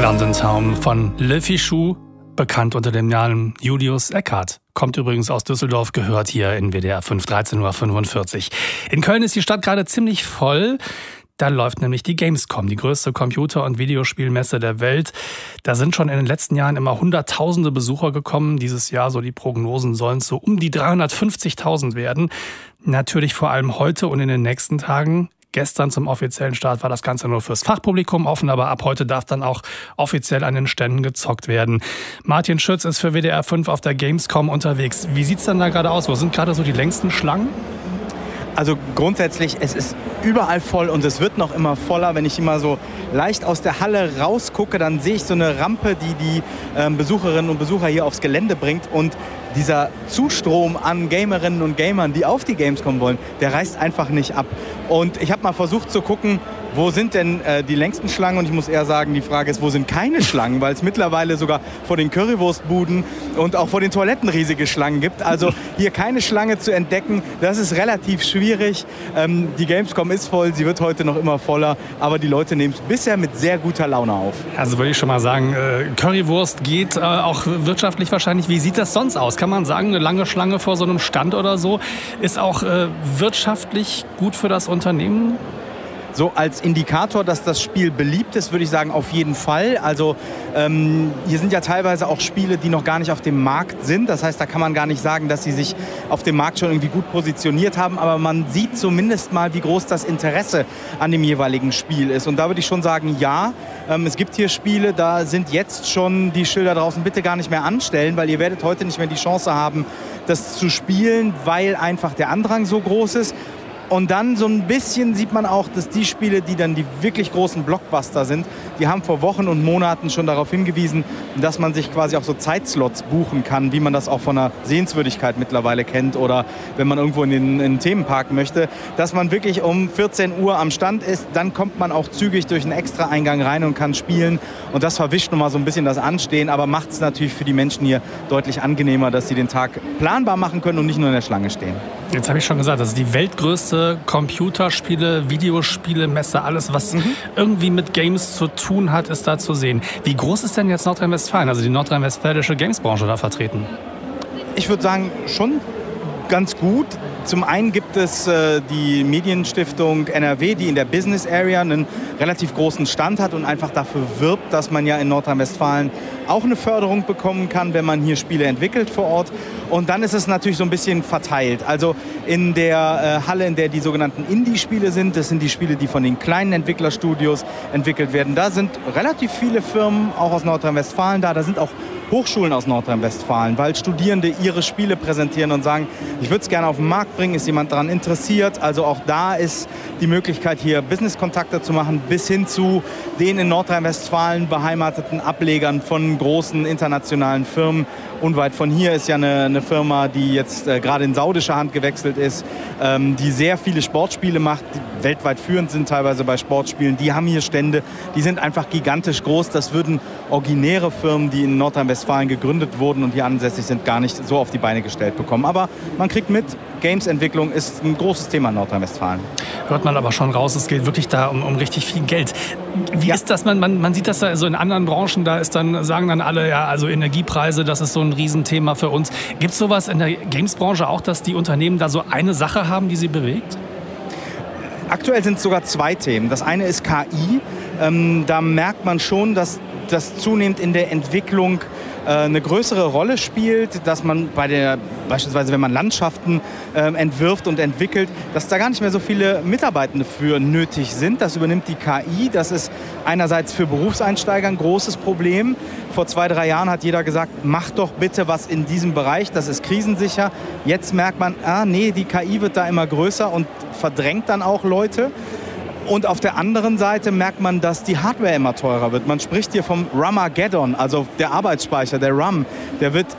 London Town von Le Fichou, bekannt unter dem Namen Julius Eckhardt. Kommt übrigens aus Düsseldorf, gehört hier in WDR 5, 13:45 Uhr. In Köln ist die Stadt gerade ziemlich voll. Da läuft nämlich die Gamescom, die größte Computer- und Videospielmesse der Welt. Da sind schon in den letzten Jahren immer Hunderttausende Besucher gekommen. Dieses Jahr, so die Prognosen, sollen es so um die 350.000 werden. Natürlich vor allem heute und in den nächsten Tagen. Gestern zum offiziellen Start war das Ganze nur fürs Fachpublikum offen, aber ab heute darf dann auch offiziell an den Ständen gezockt werden. Martin Schütz ist für WDR 5 auf der Gamescom unterwegs. Wie sieht's denn da gerade aus? Wo sind gerade so die längsten Schlangen? Also grundsätzlich, es ist überall voll und es wird noch immer voller. Wenn ich immer so leicht aus der Halle rausgucke, dann sehe ich so eine Rampe, die Besucherinnen und Besucher hier aufs Gelände bringt. Und dieser Zustrom an Gamerinnen und Gamern, die auf die Gamescom wollen, der reißt einfach nicht ab. Und ich habe mal versucht zu gucken, wo sind denn die längsten Schlangen? Und ich muss eher sagen, die Frage ist, wo sind keine Schlangen? Weil es mittlerweile sogar vor den Currywurstbuden und auch vor den Toiletten riesige Schlangen gibt. Also hier keine Schlange zu entdecken, das ist relativ schwierig. Die Gamescom ist voll, sie wird heute noch immer voller. Aber die Leute nehmen es bisher mit sehr guter Laune auf. Also würde ich schon mal sagen, Currywurst geht auch wirtschaftlich wahrscheinlich. Wie sieht das sonst aus? Kann man sagen, eine lange Schlange vor so einem Stand oder so ist auch wirtschaftlich gut für das Unternehmen? So als Indikator, dass das Spiel beliebt ist, würde ich sagen, auf jeden Fall. Also hier sind ja teilweise auch Spiele, die noch gar nicht auf dem Markt sind. Das heißt, da kann man gar nicht sagen, dass sie sich auf dem Markt schon irgendwie gut positioniert haben. Aber man sieht zumindest mal, wie groß das Interesse an dem jeweiligen Spiel ist. Und da würde ich schon sagen, ja, es gibt hier Spiele, da sind jetzt schon die Schilder draußen, bitte gar nicht mehr anstellen, weil ihr werdet heute nicht mehr die Chance haben, das zu spielen, weil einfach der Andrang so groß ist. Und dann so ein bisschen sieht man auch, dass die Spiele, die dann die wirklich großen Blockbuster sind, die haben vor Wochen und Monaten schon darauf hingewiesen, dass man sich quasi auch so Zeitslots buchen kann, wie man das auch von einer Sehenswürdigkeit mittlerweile kennt oder wenn man irgendwo in den Themenpark möchte, dass man wirklich um 14 Uhr am Stand ist, dann kommt man auch zügig durch einen Extra-Eingang rein und kann spielen. Und das verwischt nochmal so ein bisschen das Anstehen, aber macht es natürlich für die Menschen hier deutlich angenehmer, dass sie den Tag planbar machen können und nicht nur in der Schlange stehen. Jetzt habe ich schon gesagt, das ist die weltgrößte Computerspiele, Videospiele, Messe, alles, was irgendwie mit Games zu tun hat, ist da zu sehen. Wie groß ist denn jetzt Nordrhein-Westfalen, also die nordrhein-westfälische Gamesbranche da vertreten? Ich würde sagen, schon ganz gut. Zum einen gibt es die Medienstiftung NRW, die in der Business Area einen relativ großen Stand hat und einfach dafür wirbt, dass man ja in Nordrhein-Westfalen auch eine Förderung bekommen kann, wenn man hier Spiele entwickelt vor Ort. Und dann ist es natürlich so ein bisschen verteilt. Also in der Halle, in der die sogenannten Indie-Spiele sind, das sind die Spiele, die von den kleinen Entwicklerstudios entwickelt werden. Da sind relativ viele Firmen auch aus Nordrhein-Westfalen da. Da sind auch Hochschulen aus Nordrhein-Westfalen, weil Studierende ihre Spiele präsentieren und sagen, ich würde es gerne auf den Markt bringen, ist jemand daran interessiert. Also auch da ist die Möglichkeit, hier Business-Kontakte zu machen, bis hin zu den in Nordrhein-Westfalen beheimateten Ablegern von großen internationalen Firmen. Unweit von hier ist ja eine Firma, die jetzt gerade in saudische Hand gewechselt ist, die sehr viele Sportspiele macht, die weltweit führend sind teilweise bei Sportspielen. Die haben hier Stände, die sind einfach gigantisch groß. Das würden originäre Firmen, die in Nordrhein-Westfalen gegründet wurden und hier ansässig sind, gar nicht so auf die Beine gestellt bekommen. Aber man kriegt mit, Games-Entwicklung ist ein großes Thema in Nordrhein-Westfalen. Hört man aber schon raus, es geht wirklich da um richtig viel Geld. Wie ist das? Man sieht das da so in anderen Branchen, da ist dann, sagen dann alle, ja, also Energiepreise, das ist so ein Riesenthema für uns. Gibt es sowas in der Games-Branche auch, dass die Unternehmen da so eine Sache haben, die sie bewegt? Aktuell sind es sogar zwei Themen. Das eine ist KI. Da merkt man schon, dass das zunehmend in der Entwicklung eine größere Rolle spielt, dass man beispielsweise wenn man Landschaften entwirft und entwickelt, dass da gar nicht mehr so viele Mitarbeitende für nötig sind. Das übernimmt die KI. Das ist einerseits für Berufseinsteiger ein großes Problem. Vor 2-3 Jahren hat jeder gesagt, mach doch bitte was in diesem Bereich, das ist krisensicher. Jetzt merkt man, nee, die KI wird da immer größer und verdrängt dann auch Leute. Und auf der anderen Seite merkt man, dass die Hardware immer teurer wird. Man spricht hier vom Rumageddon, also der Arbeitsspeicher, der RAM, der wird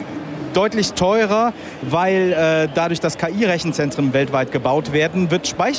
deutlich teurer, weil dadurch, dass KI-Rechenzentren weltweit gebaut werden, wird Speicher